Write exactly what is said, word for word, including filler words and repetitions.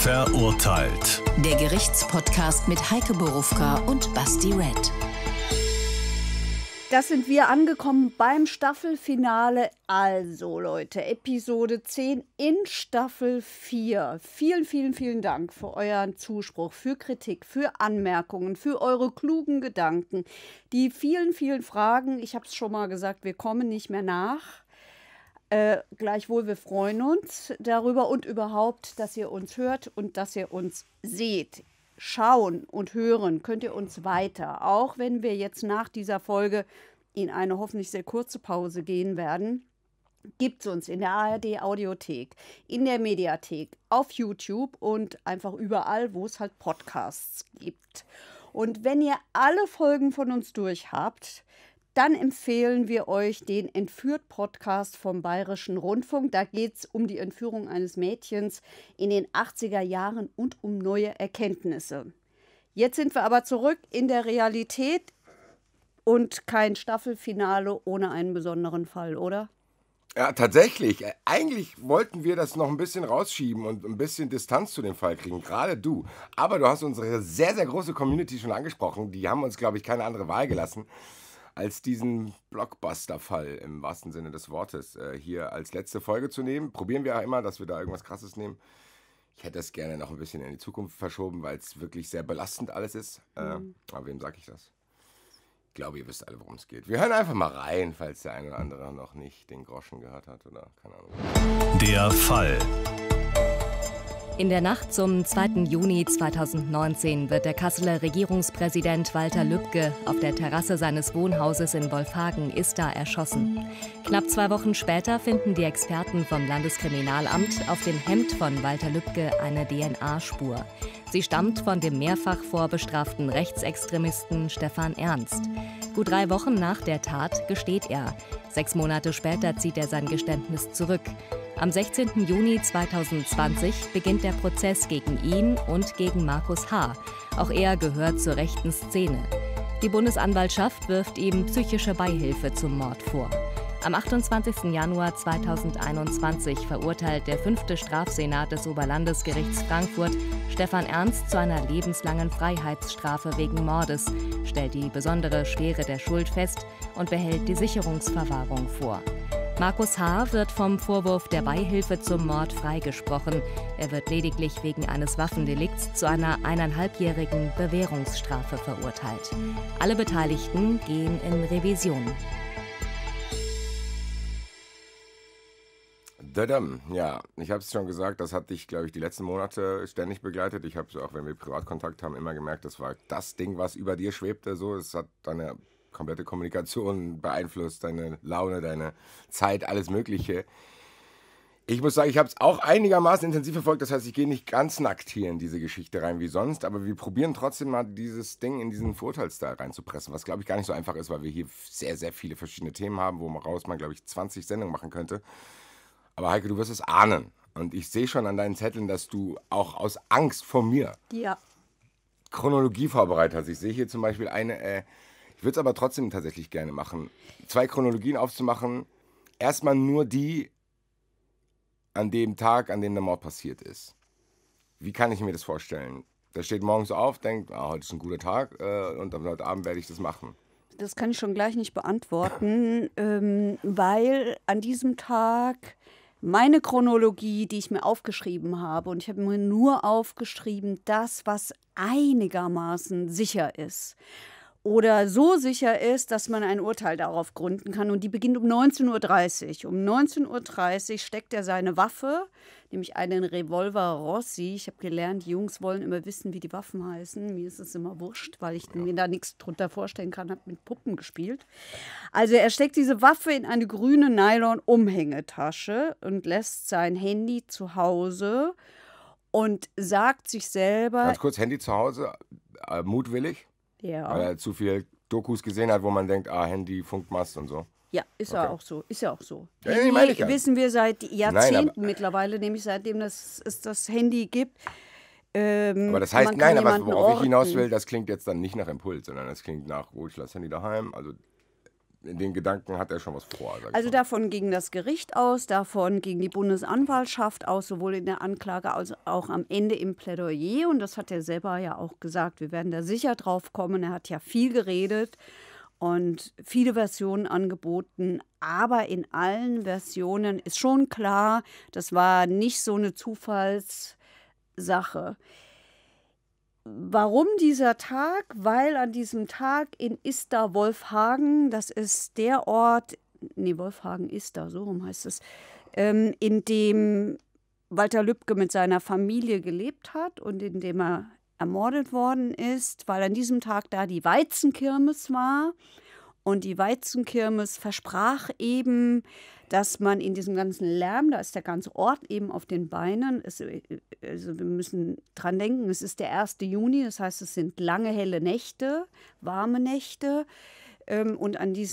Verurteilt. Der Gerichtspodcast mit Heike Borufka und Basti Red. Das sind wir angekommen beim Staffelfinale. Also Leute, Episode zehn in Staffel vier. Vielen, vielen, vielen Dank für euren Zuspruch, für Kritik, für Anmerkungen, für eure klugen Gedanken. Die vielen, vielen Fragen, ich habe es schon mal gesagt, wir kommen nicht mehr nach. Äh, gleichwohl, wir freuen uns darüber und überhaupt, dass ihr uns hört und dass ihr uns seht. Schauen und hören könnt ihr uns weiter, auch wenn wir jetzt nach dieser Folge in eine hoffentlich sehr kurze Pause gehen werden. Gibt es uns in der A R D-Audiothek, in der Mediathek, auf YouTube und einfach überall, wo es halt Podcasts gibt. Und wenn ihr alle Folgen von uns durch habt, dann empfehlen wir euch den Entführt-Podcast vom Bayerischen Rundfunk. Da geht es um die Entführung eines Mädchens in den achtziger Jahren und um neue Erkenntnisse. Jetzt sind wir aber zurück in der Realität und kein Staffelfinale ohne einen besonderen Fall, oder? Ja, tatsächlich. Eigentlich wollten wir das noch ein bisschen rausschieben und ein bisschen Distanz zu dem Fall kriegen, gerade du. Aber du hast unsere sehr, sehr große Community schon angesprochen. Die haben uns, glaube ich, keine andere Wahl gelassen, als diesen Blockbuster-Fall im wahrsten Sinne des Wortes äh, hier als letzte Folge zu nehmen. Probieren wir ja immer, dass wir da irgendwas Krasses nehmen. Ich hätte es gerne noch ein bisschen in die Zukunft verschoben, weil es wirklich sehr belastend alles ist. Äh, mhm. Aber wem sage ich das? Ich glaube, ihr wisst alle, worum es geht. Wir hören einfach mal rein, falls der eine oder andere noch nicht den Groschen gehört hat oder keine Ahnung. Der Fall. In der Nacht zum zweiten Juni zweitausendneunzehn wird der Kasseler Regierungspräsident Walter Lübcke auf der Terrasse seines Wohnhauses in Wolfhagen-Istar erschossen. Knapp zwei Wochen später finden die Experten vom Landeskriminalamt auf dem Hemd von Walter Lübcke eine D N A-Spur. Sie stammt von dem mehrfach vorbestraften Rechtsextremisten Stefan Ernst. Gut drei Wochen nach der Tat gesteht er. Sechs Monate später zieht er sein Geständnis zurück. Am sechzehnten Juni zweitausendzwanzig beginnt der Prozess gegen ihn und gegen Markus H. Auch er gehört zur rechten Szene. Die Bundesanwaltschaft wirft ihm psychische Beihilfe zum Mord vor. Am achtundzwanzigsten Januar zweitausendeinundzwanzig verurteilt der fünfte Strafsenat des Oberlandesgerichts Frankfurt Stefan Ernst zu einer lebenslangen Freiheitsstrafe wegen Mordes, stellt die besondere Schwere der Schuld fest und behält die Sicherungsverwahrung vor. Markus H. wird vom Vorwurf der Beihilfe zum Mord freigesprochen. Er wird lediglich wegen eines Waffendelikts zu einer eineinhalbjährigen Bewährungsstrafe verurteilt. Alle Beteiligten gehen in Revision. Dadam. Ja, ich habe es schon gesagt, das hat dich, glaube ich, die letzten Monate ständig begleitet. Ich habe es auch, wenn wir Privatkontakt haben, immer gemerkt, das war das Ding, was über dir schwebte. So, es hat deine komplette Kommunikation beeinflusst, deine Laune, deine Zeit, alles Mögliche. Ich muss sagen, ich habe es auch einigermaßen intensiv verfolgt. Das heißt, ich gehe nicht ganz nackt hier in diese Geschichte rein wie sonst, aber wir probieren trotzdem mal dieses Ding in diesen Verurteilsteil reinzupressen, was, glaube ich, gar nicht so einfach ist, weil wir hier sehr, sehr viele verschiedene Themen haben, wo man raus man, glaube ich, zwanzig Sendungen machen könnte. Aber Heike, du wirst es ahnen. Und ich sehe schon an deinen Zetteln, dass du auch aus Angst vor mir ja. Chronologie vorbereitet hast. Ich sehe hier zum Beispiel eine, äh, ich würde es aber trotzdem tatsächlich gerne machen, zwei Chronologien aufzumachen. Erstmal nur die an dem Tag, an dem der Mord passiert ist. Wie kann ich mir das vorstellen? Der steht morgens auf, denkt, ah, heute ist ein guter Tag äh, und am heute Abend werde ich das machen. Das kann ich schon gleich nicht beantworten, ähm, weil an diesem Tag meine Chronologie, die ich mir aufgeschrieben habe, und ich habe mir nur aufgeschrieben, das, was einigermaßen sicher ist oder so sicher ist, dass man ein Urteil darauf gründen kann. Und die beginnt um neunzehn Uhr dreißig. Um neunzehn Uhr dreißig steckt er seine Waffe, nämlich einen Revolver Rossi. Ich habe gelernt, die Jungs wollen immer wissen, wie die Waffen heißen. Mir ist es immer wurscht, weil ich mir da nichts drunter vorstellen kann, habe mit Puppen gespielt. Also er steckt diese Waffe in eine grüne Nylon-Umhängetasche und lässt sein Handy zu Hause und sagt sich selber... Ganz kurz, Handy zu Hause, äh, mutwillig? Ja. Weil er zu viel Dokus gesehen hat, wo man denkt, ah, Handy, Funkmast und so. Ja, ist okay. ja auch so. Ist ja auch so. Ja, Handy meine ich ja. wissen wir seit Jahrzehnten nein, aber, mittlerweile, nämlich seitdem es das, das Handy gibt. Ähm, aber das heißt, nein, aber worauf orten. ich hinaus will, das klingt jetzt dann nicht nach Impuls, sondern das klingt nach, oh, ich lasse Handy daheim. Also in den Gedanken hat er schon was vor. Also davon ging das Gericht aus, davon ging die Bundesanwaltschaft aus, sowohl in der Anklage als auch am Ende im Plädoyer. Und das hat er selber ja auch gesagt, wir werden da sicher drauf kommen. Er hat ja viel geredet und viele Versionen angeboten. Aber in allen Versionen ist schon klar, das war nicht so eine Zufallssache. Warum dieser Tag? Weil an diesem Tag in Ister-Wolfhagen, das ist der Ort, nee, Wolfhagen-Ister, so rum heißt es, ähm, in dem Walter Lübcke mit seiner Familie gelebt hat und in dem er ermordet worden ist, weil an diesem Tag da die Weizenkirmes war. Und die Weizenkirmes versprach eben, dass man in diesem ganzen Lärm, da ist der ganze Ort eben auf den Beinen, es, also wir müssen dran denken, es ist der erste Juni, das heißt, es sind lange, helle Nächte, warme Nächte. Und an diesem